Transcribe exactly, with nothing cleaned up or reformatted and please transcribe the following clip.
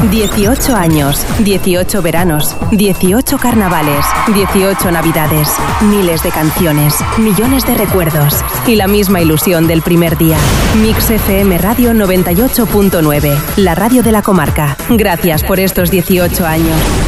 dieciocho años, dieciocho veranos, dieciocho carnavales, dieciocho navidades, miles de canciones, millones de recuerdos y la misma ilusión del primer día. Mix F M Radio noventa y ocho punto nueve, la radio de la comarca. Gracias por estos dieciocho años.